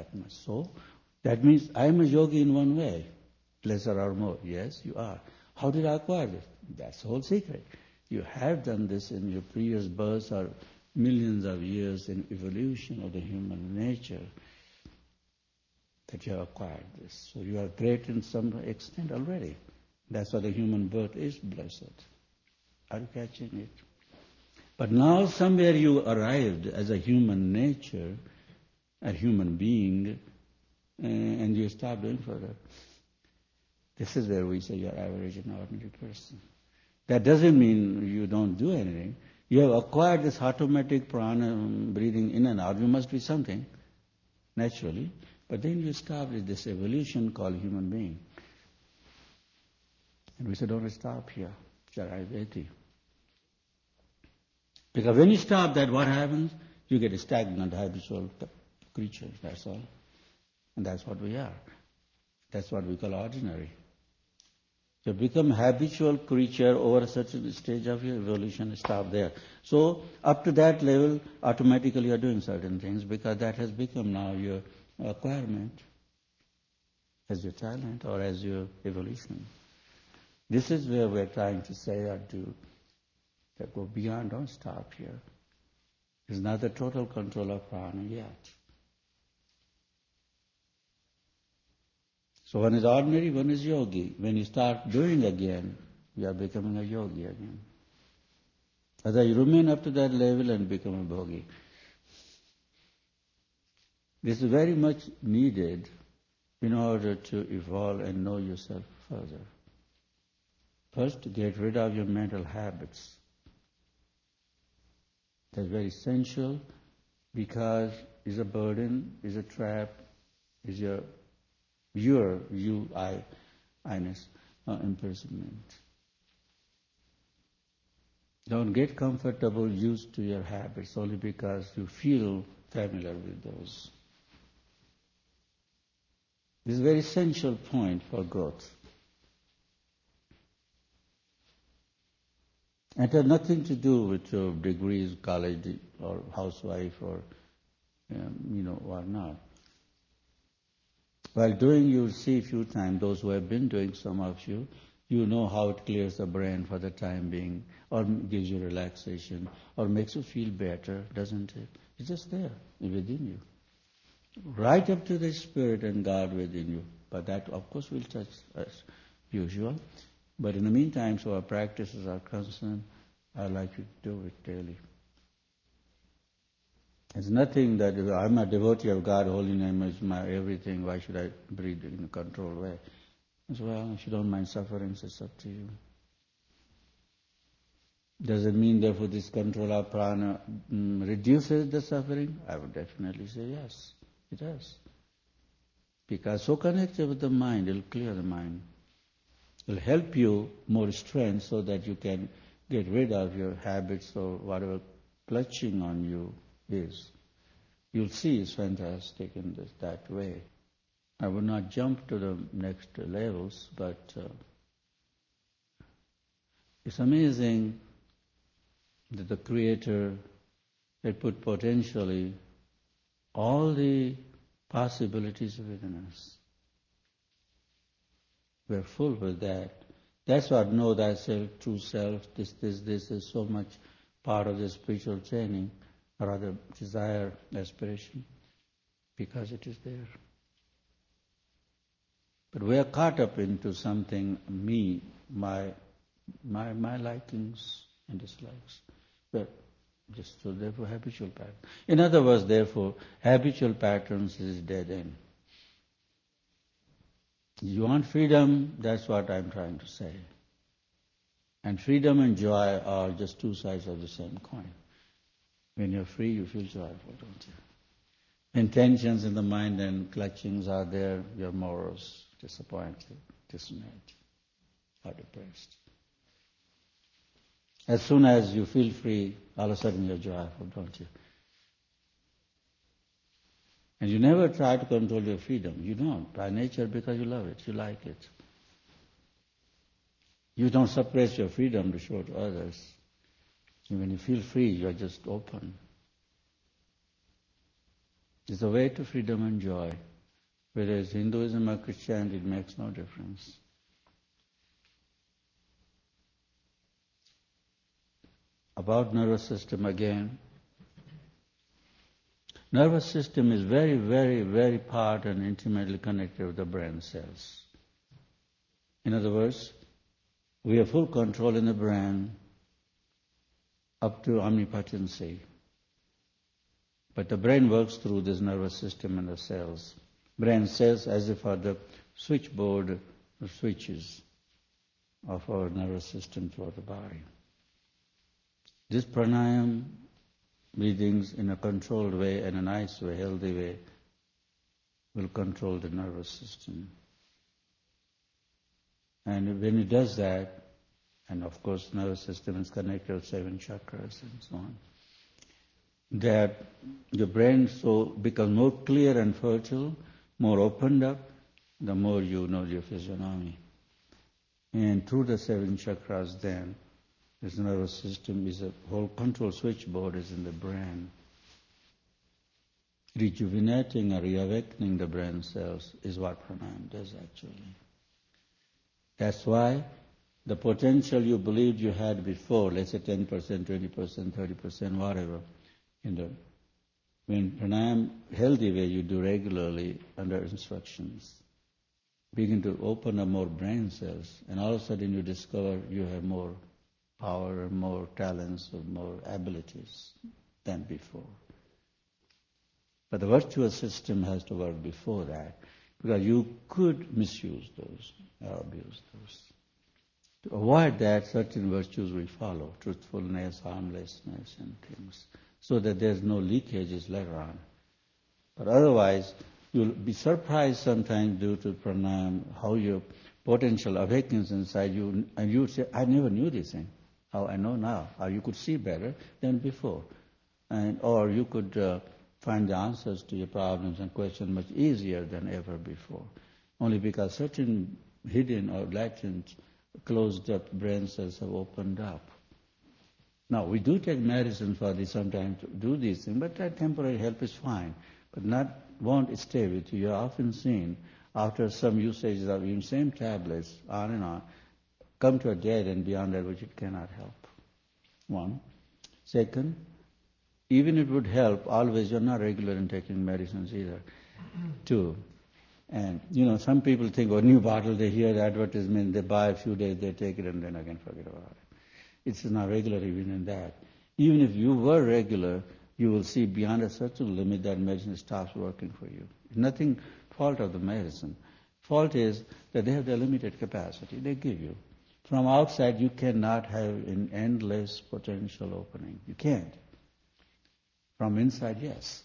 that much. So, that means I am a yogi in one way, lesser or more. Yes, you are. How did I acquire this? That's the whole secret. You have done this in your previous births or millions of years in evolution of the human nature that you have acquired this. So you are great in some extent already. That's why the human birth is blessed. Are you catching it? But now somewhere you arrived as a human nature, a human being, and you start doing further. This is where we say you're average and ordinary person. That doesn't mean you don't do anything. You have acquired this automatic prana, breathing in and out. You must be something, naturally. But then you start with this evolution called human being. And we say, don't stop here. Charayaveti. Because when you stop that, what happens? You get a stagnant, habitual creature, that's all. And that's what we are. That's what we call ordinary. You become a habitual creature over a certain stage of your evolution, stop there. So up to that level, automatically you are doing certain things because that has become now your acquirement as your talent or as your evolution. This is where we're trying to say or do. That go beyond, don't stop here. It's not the total control of prana yet. So one is ordinary, one is yogi. When you start doing again, you are becoming a yogi again. Otherwise you remain up to that level and become a bhogi. This is very much needed in order to evolve and know yourself further. First, to get rid of your mental habits. That's very essential because it's a burden, it's a trap, it's your I-ness imprisonment. Don't get comfortable, used to your habits only because you feel familiar with those. This is a very essential point for growth. It has nothing to do with your degrees, college, or housewife, or or not. While doing, you'll see a few times, those who have been doing, some of you, you know how it clears the brain for the time being, or gives you relaxation, or makes you feel better, doesn't it? It's just there, within you. Right up to the Spirit and God within you. But that, of course, will touch as usual. But in the meantime, so our practices are concerned, I'd like you to do it daily. It's nothing that I'm a devotee of God, holy name is my everything, why should I breathe in a controlled way? As well, if you don't mind suffering, it's up to you. Does it mean therefore this control of prana reduces the suffering? I would definitely say yes, it does. Because so connected with the mind, it'll clear the mind. It'll help you more strength so that you can get rid of your habits or whatever clutching on you is. You'll see it's fantastic in that way. I will not jump to the next levels, but it's amazing that the Creator had put potentially all the possibilities within us. We're full with that. That's what know thyself, true self, this is so much part of the spiritual training, or rather desire, aspiration, because it is there. But we are caught up into something, me, my likings and dislikes. But just so therefore habitual pattern. In other words, therefore, habitual patterns is dead end. You want freedom, that's what I'm trying to say. And freedom and joy are just two sides of the same coin. When you're free, you feel joyful, don't you? When tensions in the mind and clutchings are there, you're morose, disappointed, dismayed, or depressed. As soon as you feel free, all of a sudden you're joyful, don't you? And you never try to control your freedom. You don't, by nature, because you love it, you like it. You don't suppress your freedom to show to others. And when you feel free, you're just open. It's a way to freedom and joy. Whether it's Hinduism or Christianity, it makes no difference. About nervous system again. Nervous system is very, very, very part and intimately connected with the brain cells. In other words, we have full control in the brain up to omnipotency. But the brain works through this nervous system and the cells. Brain cells as if are the switchboard or switches of our nervous system throughout the body. This pranayama, breathings in a controlled way and a nice way, healthy way, will control the nervous system. And when it does that, and of course nervous system is connected with 7 chakras and so on, that the brain so becomes more clear and fertile, more opened up, the more you know your physiognomy. And through the 7 chakras then, this nervous system is a whole control switchboard is in the brain. Rejuvenating or reawakening the brain cells is what pranayama does actually. That's why the potential you believed you had before, let's say 10%, 20%, 30%, whatever, when pranayama, healthy way you do regularly under instructions, begin to open up more brain cells, and all of a sudden you discover you have more power, more talents, or more abilities than before. But the virtuous system has to work before that, because you could misuse those or abuse those. To avoid that, certain virtues we follow, truthfulness, harmlessness, and things, so that there's no leakages later on. But otherwise, you'll be surprised sometimes due to pranayama how your potential awakens inside you, and you say, I never knew this thing. How I know now. Or you could see better than before. Or you could find the answers to your problems and questions much easier than ever before. Only because certain hidden or latent closed up brain cells have opened up. Now, we do take medicine for this sometimes to do these things, but that temporary help is fine. But won't stay with you. You're often seen, after some usages of even same tablets, on and on, come to a dead and beyond that which it cannot help. One. Second, even if it would help, always you're not regular in taking medicines either. Two. And, some people think, new bottle, they hear the advertisement, they buy a few days, they take it, and then again forget about it. It's not regular even in that. Even if you were regular, you will see beyond a certain limit that medicine stops working for you. Nothing fault of the medicine. Fault is that they have their limited capacity. They give you. From outside, you cannot have an endless potential opening. You can't. From inside, yes.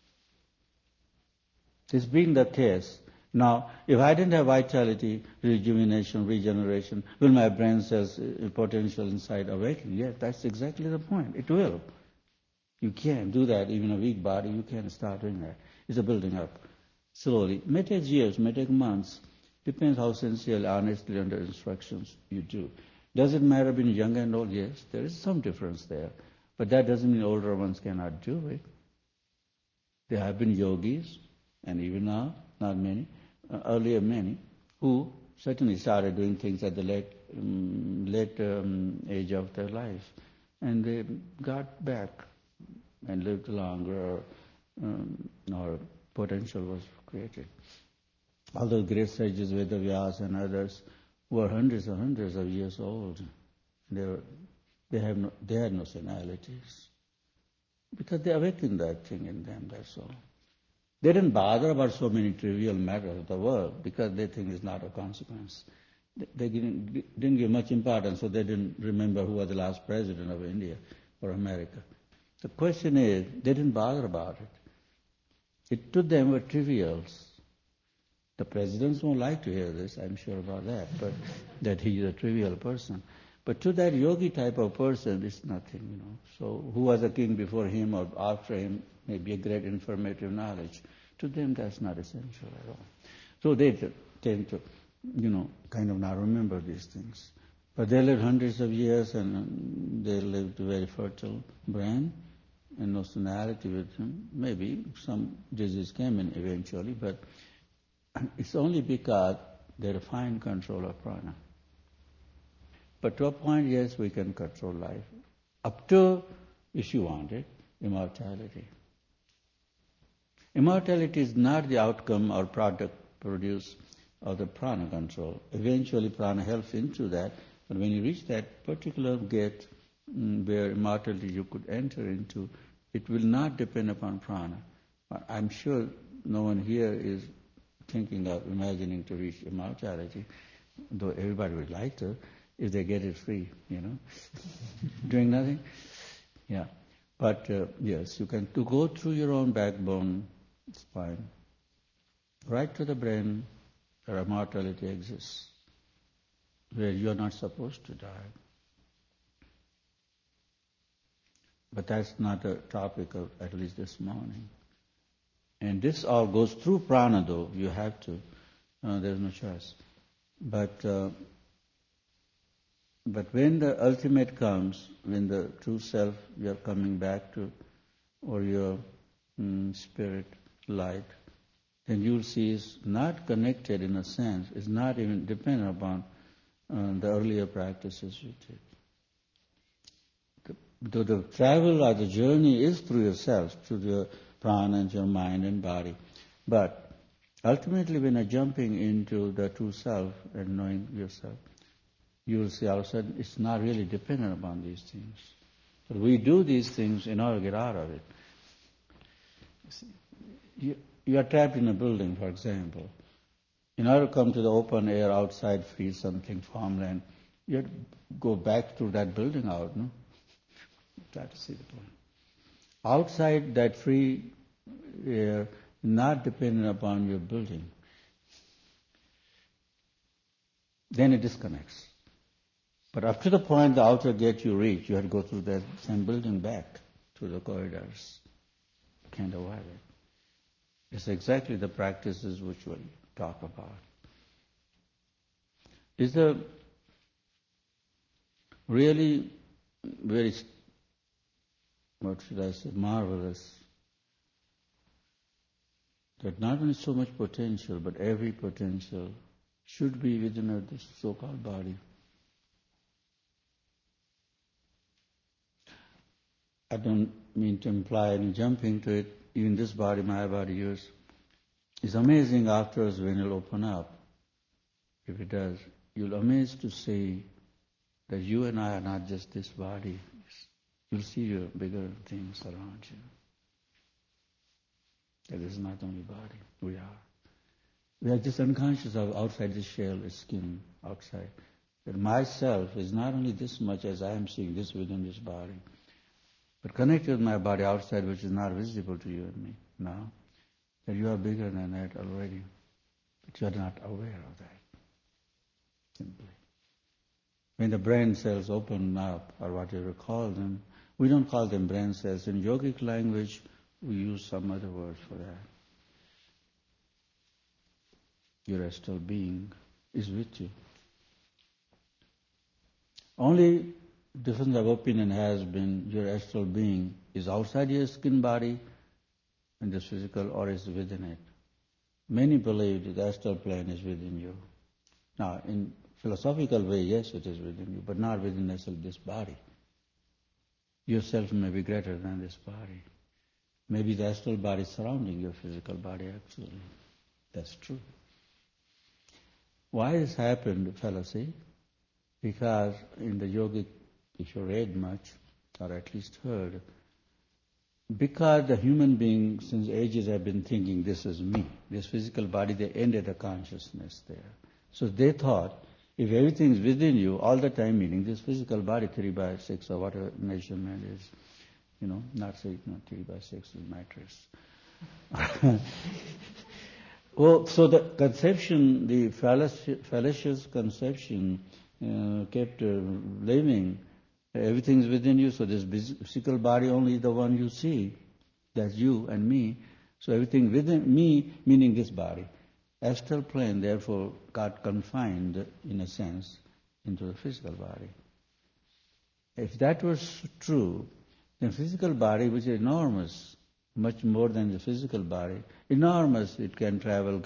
This being the case, now, if I didn't have vitality, rejuvenation, regeneration, will my brain cells potential inside awaken? Yes, that's exactly the point. It will. You can't do that. Even a weak body, you can't start doing that. It's a building up slowly. May take years, may take months. Depends how sincerely, honestly, under instructions you do. Does it matter being young and old? Yes, there is some difference there. But that doesn't mean older ones cannot do it. There have been yogis, and even now, not many, earlier many, who certainly started doing things at the late age of their life. And they got back and lived longer, or potential was created. All those great sages, Vedavyas and others, were hundreds and hundreds of years old. They had no senilities. Because they awakened that thing in them, that's all. They didn't bother about so many trivial matters of the world because they think it's not of consequence. They didn't give much importance, so they didn't remember who was the last president of India or America. The question is, they didn't bother about it. To them were trivials. The presidents won't like to hear this, I'm sure about that, but that he is a trivial person. But to that yogi type of person, it's nothing, So who was a king before him or after him may be a great informative knowledge. To them, that's not essential at all. So they tend to, kind of not remember these things. But they lived hundreds of years and they lived a very fertile brain. and notionality with him. Maybe some disease came in eventually, but it's only because they refine control of prana. But to a point, yes, we can control life. Up to, if you want it, immortality. Immortality is not the outcome or product produced of the prana control. Eventually prana helps into that, but when you reach that particular gate where immortality you could enter into, it will not depend upon prana. I'm sure no one here is thinking of imagining to reach immortality, though everybody would like to, if they get it free, doing nothing. Yeah. But yes, you can to go through your own backbone, spine, right to the brain, where immortality exists, where you are not supposed to die. But that's not the topic of at least this morning. And this all goes through prana, though. You have to. There's no choice. But when the ultimate comes, when the true self you are coming back to, or your spirit, light, then you'll see it's not connected in a sense. It's not even dependent upon the earlier practices you did. The travel or the journey is through yourself, through your prana and your mind and body. But ultimately when you're jumping into the true self and knowing yourself, you will see all of a sudden it's not really dependent upon these things. But we do these things in order to get out of it. You are trapped in a building, for example. In order to come to the open air, outside, free something, farmland, you have to go back to that building out, no? Try to see the point. Outside that free air, not dependent upon your building, then it disconnects. But up to the point the outer gate you reach, you have to go through that same building back to the corridors. Can't avoid it. It's exactly the practices which we'll talk about. It's a really very, what should I say, marvelous, that not only so much potential, but every potential should be within this so-called body. I don't mean to imply any jumping to it, even this body, my body, yours. It's amazing afterwards when it'll open up. If it does, you'll be amazed to see that you and I are not just this body. You'll see your bigger things around you. That is not only body, we are. We are just unconscious of outside this shell, this skin, outside. That myself is not only this much as I am seeing this within this body, but connected with my body outside, which is not visible to you and me now, that you are bigger than that already, but you are not aware of that, simply. When the brain cells open up, or whatever you call them, we don't call them brain cells. In yogic language, we use some other word for that. Your astral being is with you. Only difference of opinion has been your astral being is outside your skin body in this physical, or is within it. Many believe that the astral plane is within you. Now, in philosophical way, yes, it is within you, but not within this body. Yourself may be greater than this body. Maybe the astral body is surrounding your physical body, actually. That's true. Why this happened, fellows, see? Because in the yogic, if you read much, or at least heard, because the human being since ages have been thinking this is me, this physical body, they ended the consciousness there. So they thought, if everything is within you all the time, meaning this physical body 3 by 6 or whatever measurement is, not 3 by 6 is mattress. Well, so the conception, the fallacious conception kept living. Everything's within you, so this physical body only the one you see. That's you and me. So everything within me, meaning this body. Astral plane, therefore, got confined, in a sense, into the physical body. If that was true, The physical body, which is enormous, much more than the physical body, enormous, it can travel